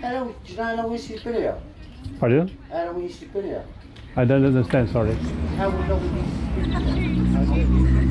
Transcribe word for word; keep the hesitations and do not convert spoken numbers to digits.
Era, do you know how we sleep in here? Pardon? How do we sleep in here? I don't understand, sorry. How we know we sleep in here?